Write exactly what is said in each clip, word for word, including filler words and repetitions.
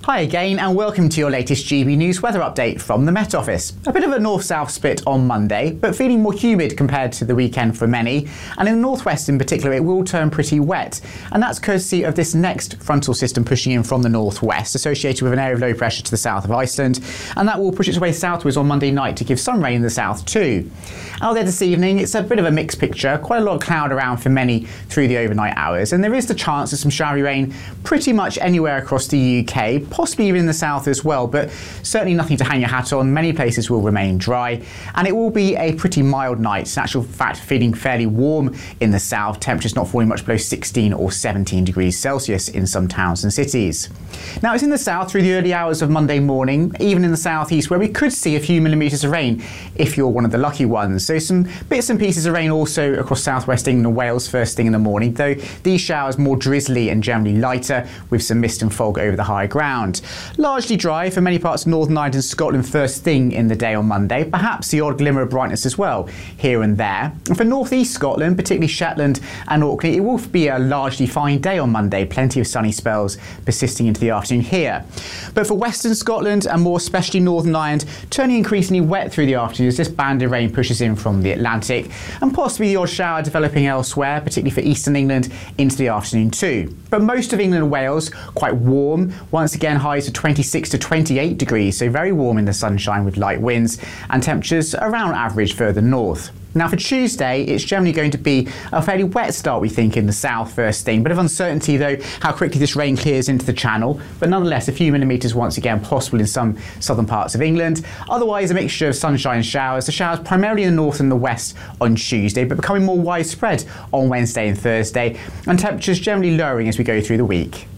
Hi again and welcome to your latest G B News weather update from the Met Office. A bit of a north-south split on Monday, but feeling more humid compared to the weekend for many. And in the northwest in particular, it will turn pretty wet. And that's courtesy of this next frontal system pushing in from the northwest, associated with an area of low pressure to the south of Iceland. And that will push its way southwards on Monday night to give some rain in the south too. Out there this evening, it's a bit of a mixed picture. Quite a lot of cloud around for many through the overnight hours. And there is the chance of some showery rain pretty much anywhere across the U K. Possibly even in the south as well, but certainly nothing to hang your hat on. Many places will remain dry, and it will be a pretty mild night. In actual fact, feeling fairly warm in the south, temperatures not falling much below sixteen or seventeen degrees Celsius in some towns and cities. Now, it's in the south through the early hours of Monday morning, even in the southeast, where we could see a few millimetres of rain if you're one of the lucky ones. So some bits and pieces of rain also across southwest England and Wales first thing in the morning, though these showers more drizzly and generally lighter, with some mist and fog over the high ground. Largely dry for many parts of Northern Ireland and Scotland first thing in the day on Monday, perhaps the odd glimmer of brightness as well here and there. And for North East Scotland, particularly Shetland and Orkney, it will be a largely fine day on Monday, plenty of sunny spells persisting into the afternoon here. But for Western Scotland and more especially Northern Ireland, turning increasingly wet through the afternoon as this band of rain pushes in from the Atlantic, and possibly the odd shower developing elsewhere, particularly for Eastern England into the afternoon too. But most of England and Wales quite warm, once again highs of twenty-six to twenty-eight degrees, so very warm in the sunshine with light winds, and temperatures around average further north. Now for Tuesday, it's generally going to be a fairly wet start, we think, in the south first thing. Bit of uncertainty though how quickly this rain clears into the channel, but nonetheless a few millimetres once again possible in some southern parts of England. Otherwise a mixture of sunshine and showers. The showers primarily in the north and the west on Tuesday, but becoming more widespread on Wednesday and Thursday, and temperatures generally lowering as we go through the week.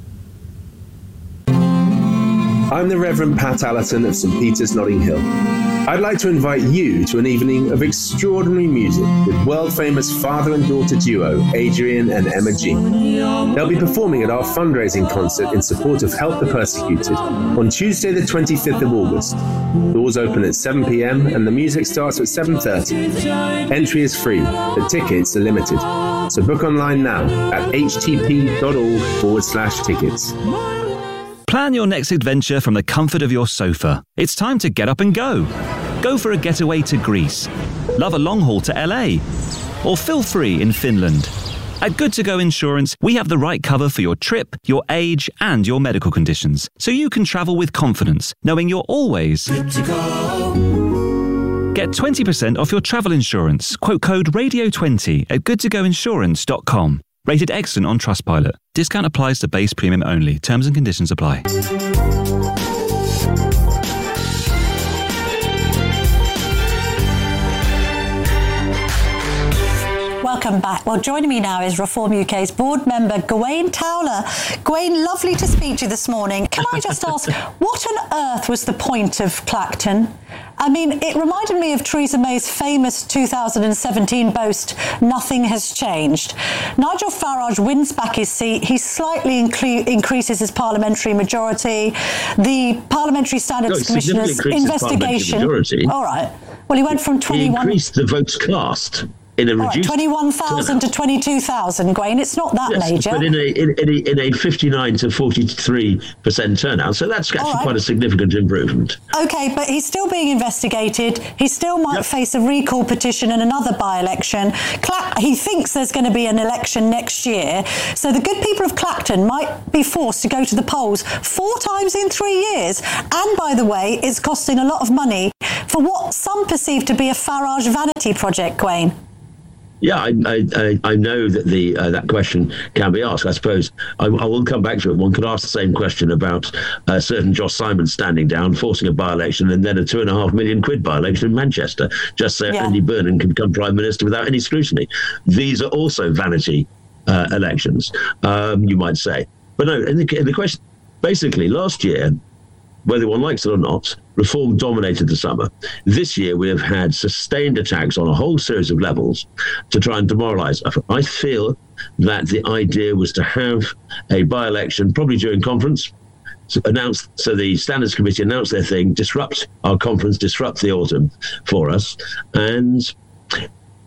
I'm the Reverend Pat Allerton of St Peter's, Notting Hill. I'd like to invite you to an evening of extraordinary music with world-famous father and daughter duo Adrian and Emma G. They'll be performing at our fundraising concert in support of Help the Persecuted on Tuesday the twenty-fifth of August. Doors open at seven p m and the music starts at seven thirty. Entry is free, but tickets are limited. So book online now at htp.org forward slash tickets. Plan your next adventure from the comfort of your sofa. It's time to get up and go. Go for a getaway to Greece. Love a long haul to L A. Or feel free in Finland. At Good To Go Insurance, we have the right cover for your trip, your age, and your medical conditions, so you can travel with confidence, knowing you're always good to go. Get twenty percent off your travel insurance. Quote code radio twenty at good to go insurance dot com. Rated excellent on Trustpilot. Discount applies to base premium only. Terms and conditions apply. Welcome back. Well, joining me now is Reform U K's board member, Gawain Towler. Gawain, lovely to speak to you this morning. Can I just ask, what on earth was the point of Clacton? I mean, it reminded me of Theresa May's famous two thousand seventeen boast, nothing has changed. Nigel Farage wins back his seat. He slightly incre- increases his parliamentary majority. The Parliamentary Standards no, Commissioner's investigation... All right. Well, he went from twenty-one... He increased the votes cast. In a reduced right, twenty-one thousand to twenty-two thousand, Gawain. It's not that yes, major. But in a, in, in a in a fifty-nine to forty-three percent turnout, so that's actually right. Quite a significant improvement. OK, but he's still being investigated. He still might yep. face a recall petition and another by-election. Cla- he thinks there's going to be an election next year. So the good people of Clacton might be forced to go to the polls four times in three years. And, by the way, it's costing a lot of money for what some perceive to be a Farage vanity project, Gawain. Yeah, I, I, I know that the uh, that question can be asked. I suppose I, I will come back to it. One could ask the same question about uh, certain Josh Simon standing down, forcing a by-election, and then a two and a half million quid by-election in Manchester, just so yeah. Andy Burnham can become Prime Minister without any scrutiny. These are also vanity uh, elections, um, you might say. But no, in the, in the question, basically, last year, whether one likes it or not, Reform dominated the summer. This year, we have had sustained attacks on a whole series of levels to try and demoralise. I feel that the idea was to have a by-election, probably during conference, so, announced, so the Standards Committee announced their thing, disrupt our conference, disrupt the autumn for us. And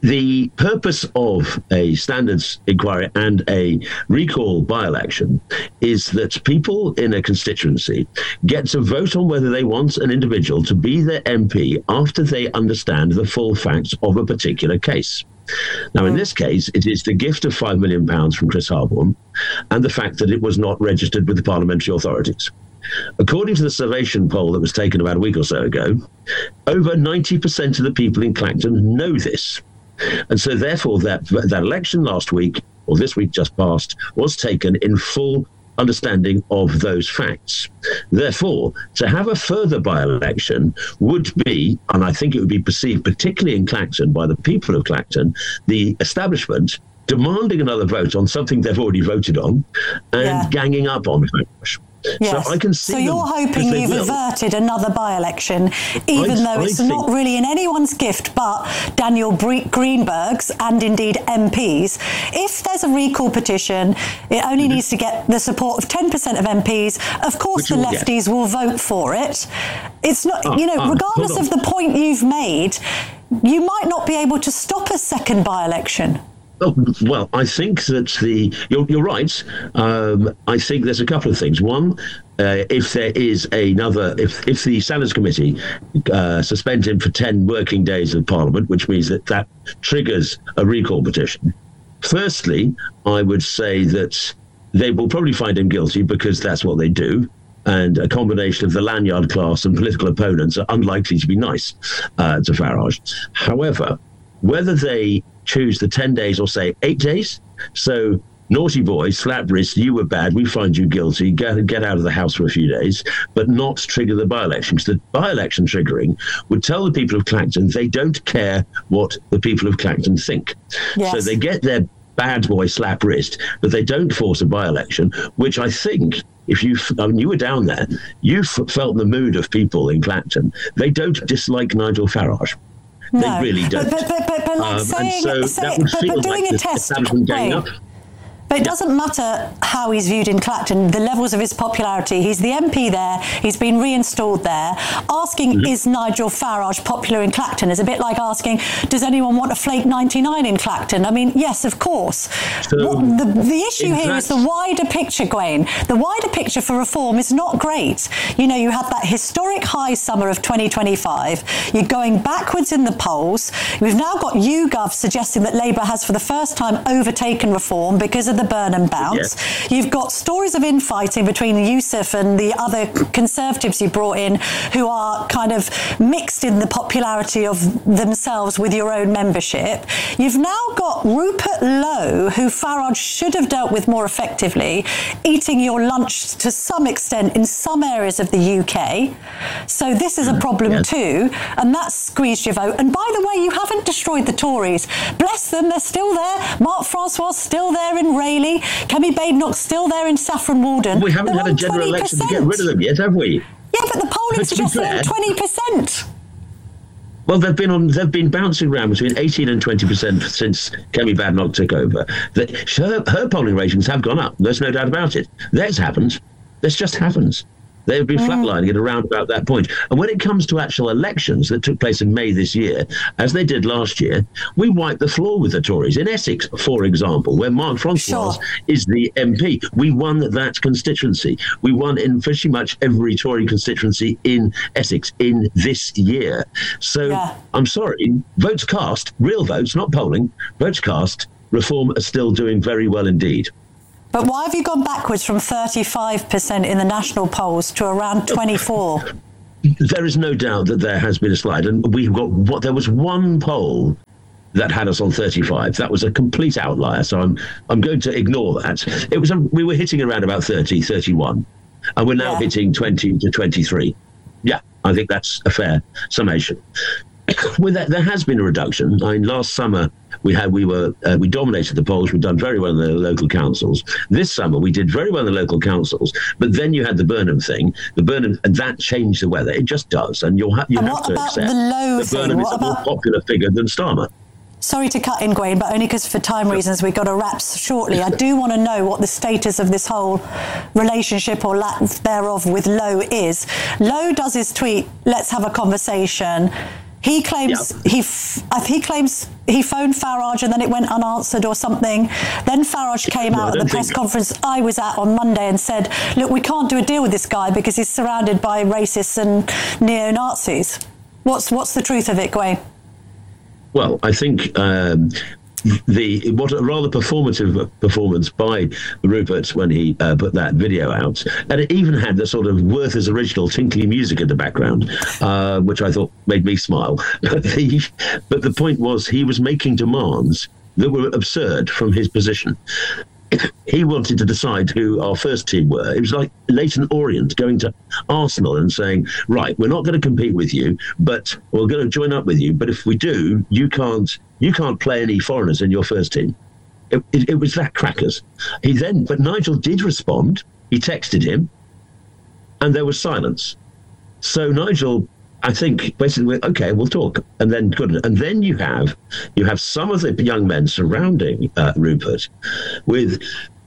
the purpose of a standards inquiry and a recall by-election is that people in a constituency get to vote on whether they want an individual to be their M P after they understand the full facts of a particular case. Now, in this case, it is the gift of five million pounds from Chris Harborne and the fact that it was not registered with the parliamentary authorities. According to the Survation poll that was taken about a week or so ago, over ninety percent of the people in Clacton know this. And so, therefore, that, that election last week, or this week just past, was taken in full understanding of those facts. Therefore, to have a further by-election would be, and I think it would be perceived, particularly in Clacton, by the people of Clacton, the establishment demanding another vote on something they've already voted on and yeah. ganging up on Farage. Yes. So I can see. So you're them, hoping you've will. averted another by-election, even I, though I it's think, not really in anyone's gift but Daniel Greenberg's and indeed M Ps. If there's a recall petition, it only needs to get the support of ten percent of M Ps. Of course, the lefties will vote for it. It's not, oh, you know, oh, regardless of the point you've made, you might not be able to stop a second by-election. Oh, well, I think that the you're, you're right. Um, I think there's a couple of things. One, uh, if there is another, if if the Standards Committee uh, suspend him for ten working days of Parliament, which means that that triggers a recall petition. Firstly, I would say that they will probably find him guilty because that's what they do. And a combination of the lanyard class and political opponents are unlikely to be nice uh, to Farage. However, whether they choose the ten days or say eight days. So naughty boy, slap wrist, you were bad, we find you guilty, get, get out of the house for a few days, but not trigger the by-election. Because the by-election triggering would tell the people of Clacton they don't care what the people of Clacton think. Yes. So they get their bad boy slap wrist, but they don't force a by-election, which I think, if you, I mean, you were down there, you f- felt the mood of people in Clacton. They don't dislike Nigel Farage. They no. really don't. But, but, but, but like um, saying, so say, that would but, feel but doing like a the test, establishment gang up. But it doesn't matter how he's viewed in Clacton, the levels of his popularity. He's the M P there, he's been reinstalled there. Asking, mm-hmm. is Nigel Farage popular in Clacton is a bit like asking, does anyone want a Flake ninety-nine in Clacton? I mean, yes, of course. So, what, the, the issue here fact, is the wider picture, Gwaine. The wider picture for reform is not great. You know, you had that historic high summer of twenty twenty-five. You're going backwards in the polls. We've now got YouGov suggesting that Labour has for the first time overtaken reform because of the Burnham bounce. Yes. You've got stories of infighting between Yousaf and the other Conservatives you brought in who are kind of mixed in the popularity of themselves with your own membership. You've now got Rupert Lowe, who Farage should have dealt with more effectively, eating your lunch to some extent in some areas of the U K. So this is a problem yes. too, and that's squeezed your vote. And by the way, you haven't destroyed the Tories. Bless them, they're still there. Mark Francois still there in Rayleigh. Kemi Badenoch's still there in Saffron Walden. We haven't they're had a general twenty percent. election to get rid of them yet, have we? Yeah, but the polling suggests they're on twenty percent. Well, they've been on. They've been bouncing around between eighteen and twenty percent since Kemi Badenoch took over. The, her, her polling ratings have gone up. There's no doubt about it. Theirs happens. This just happens. They've been mm. flatlining at around about that point. And when it comes to actual elections that took place in May this year, as they did last year, we wiped the floor with the Tories. In Essex, for example, where Mark Francois sure. is the M P, we won that constituency. We won in pretty much every Tory constituency in Essex in this year. So yeah. I'm sorry, votes cast, real votes, not polling, votes cast, Reform are still doing very well indeed. But why have you gone backwards from thirty-five percent in the national polls to around twenty-four? There is no doubt that there has been a slide, and we've got what there was one poll that had us on thirty-five. That was a complete outlier, so I'm I'm going to ignore that. It was a, we were hitting around about thirty, thirty-one, and we're now yeah. hitting twenty to twenty-three. Yeah, I think that's a fair summation. With that, there has been a reduction. I mean, last summer we had we were uh, we dominated the polls. We've done very well in the local councils. This summer we did very well in the local councils. But then you had the Burnham thing. The Burnham and that changed the weather. It just does, and you'll ha- you and have to accept the Lowe that Burnham thing? is What a more about- popular figure than Starmer. Sorry to cut in, Gwaine, but only because for time reasons we've got to wrap shortly. I do want to know what the status of this whole relationship or lack thereof with Lowe is. Lowe does his tweet, let's have a conversation. He claims yeah. he f- he claims he phoned Farage and then it went unanswered or something. Then Farage came no, out at the press conference I was at on Monday and said, look, we can't do a deal with this guy because he's surrounded by racists and neo-Nazis. What's, what's the truth of it, Gawain? Well, I think... Um, The what a rather performative performance by Rupert when he uh, put that video out, and it even had the sort of Werther's original tinkly music in the background, uh, which I thought made me smile. But the, but the point was he was making demands that were absurd from his position. He wanted to decide who our first team were. It was like Leyton Orient going to Arsenal and saying, right, we're not going to compete with you, but we're going to join up with you. But if we do, you can't you can't play any foreigners in your first team. It, it, it was that crackers. He then, but Nigel did respond. He texted him, and there was silence. So Nigel, I think, basically, okay, we'll talk, and then couldn't. And then you have you have some of the young men surrounding uh, Rupert with,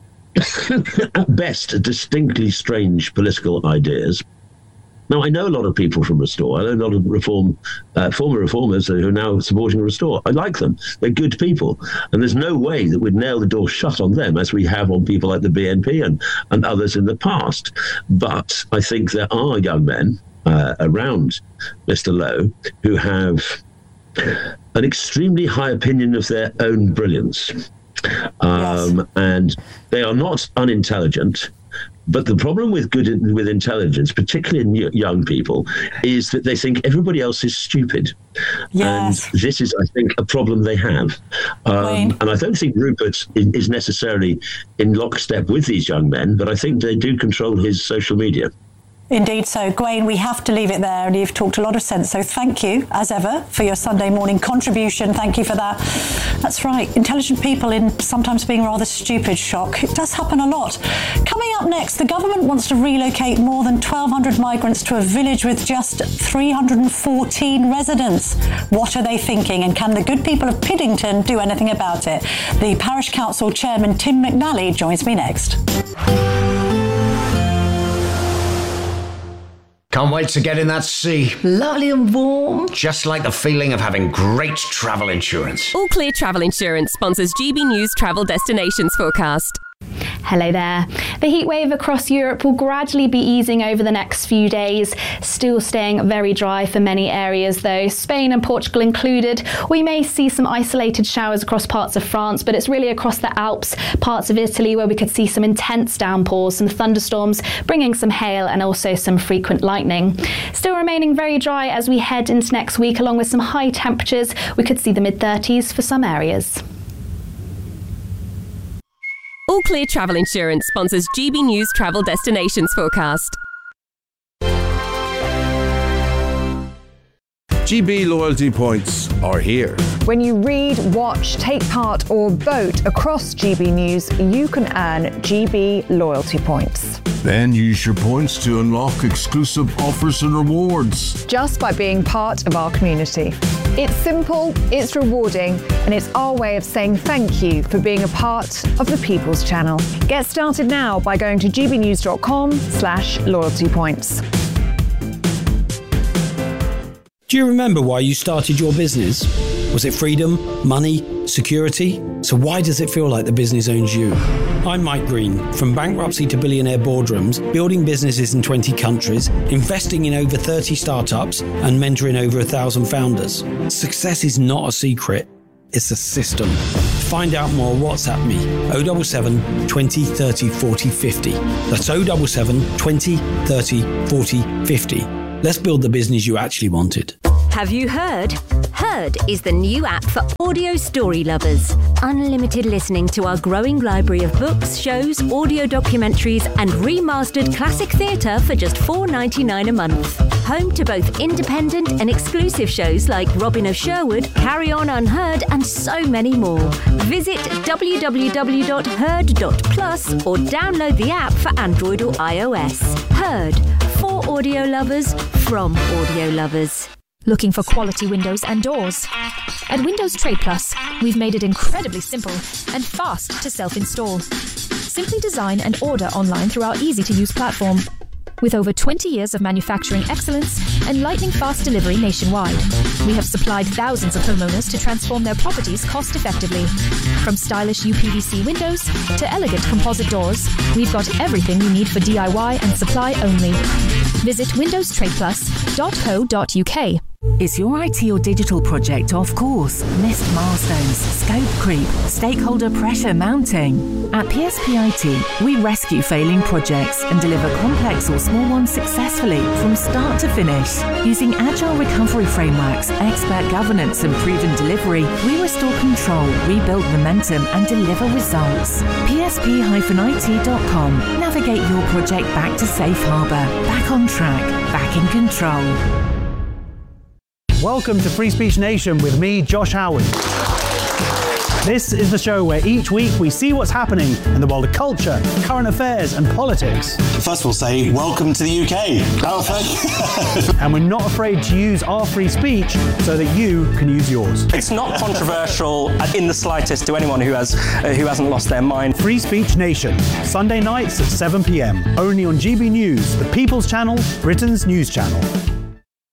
at best, distinctly strange political ideas. Now, I know a lot of people from Restore. I know a lot of reform, uh, former reformers who are now supporting Restore. I like them. They're good people. And there's no way that we'd nail the door shut on them as we have on people like the B N P and, and others in the past. But I think there are young men uh, around Mister Lowe who have an extremely high opinion of their own brilliance. Um, yes. And they are not unintelligent. But the problem with good with intelligence, particularly in young people, is that they think everybody else is stupid. Yes. And this is, I think, a problem they have. Um, and I don't think Rupert is necessarily in lockstep with these young men, but I think they do control his social media. Indeed so. Gawain, we have to leave it there, and you've talked a lot of sense, so thank you, as ever, for your Sunday morning contribution. Thank you for that. That's right, intelligent people in sometimes being rather stupid shock. It does happen a lot. Coming up next, the government wants to relocate more than twelve hundred migrants to a village with just three hundred fourteen residents. What are they thinking, and can the good people of Piddington do anything about it? The Parish Council Chairman, Tim McNally, joins me next. Can't wait to get in that sea. Lovely and warm. Just like the feeling of having great travel insurance. All Clear Travel Insurance sponsors G B News Travel Destinations Forecast. Hello there. The heatwave across Europe will gradually be easing over the next few days, still staying very dry for many areas though, Spain and Portugal included. We may see some isolated showers across parts of France, but it's really across the Alps, parts of Italy where we could see some intense downpours, some thunderstorms, bringing some hail and also some frequent lightning. Still remaining very dry as we head into next week, along with some high temperatures. We could see the mid thirties for some areas. All Clear Travel Insurance sponsors G B News Travel Destinations Forecast. G B loyalty points are here. When you read, watch, take part or vote across G B News, you can earn G B loyalty points. Then use your points to unlock exclusive offers and rewards. Just by being part of our community. It's simple, it's rewarding, and it's our way of saying thank you for being a part of the People's Channel. Get started now by going to gbnews.com slash loyalty points. Do you remember why you started your business? Was it freedom, money, security? So why does it feel like the business owns you? I'm Mike Green. From bankruptcy to billionaire boardrooms, building businesses in twenty countries, investing in over thirty startups, and mentoring over a thousand founders. Success is not a secret, it's a system. To find out more, WhatsApp me oh seven seven, twenty, thirty, forty, fifty. That's oh seven seven, twenty, thirty, forty, fifty. Let's build the business you actually wanted. Have you heard? Heard is the new app for audio story lovers. Unlimited listening to our growing library of books, shows, audio documentaries, and remastered classic theatre for just four dollars and ninety-nine cents a month. Home to both independent and exclusive shows like Robin of Sherwood, Carry On Unheard, and so many more. Visit w w w dot heard dot plus or download the app for Android or iOS. Heard. For audio lovers, from audio lovers. Looking for quality windows and doors? At Windows Trade Plus, we've made it incredibly simple and fast to self-install. Simply design and order online through our easy-to-use platform. With over twenty years of manufacturing excellence and lightning fast delivery nationwide, we have supplied thousands of homeowners to transform their properties cost effectively. From stylish U P V C windows to elegant composite doors, we've got everything you need for D I Y and supply only. Visit windows trade plus dot co dot U K. Is your I T or digital project off course? Missed milestones, scope creep, stakeholder pressure mounting? At P S P I T, we rescue failing projects and deliver complex or small ones successfully from start to finish. Using agile recovery frameworks, expert governance and proven delivery, we restore control, rebuild momentum and deliver results. P S P I T dot com. Navigate your project back to safe harbour, back on track, back in control. Welcome to Free Speech Nation with me, Josh Howard. This is the show where each week we see what's happening in the world of culture, current affairs and politics. First we'll say, welcome to the U K. Oh, thank you. And we're not afraid to use our free speech so that you can use yours. It's not controversial in the slightest to anyone who, has, uh, who hasn't lost their mind. Free Speech Nation, Sunday nights at seven p m, only on G B News, the People's Channel, Britain's news channel.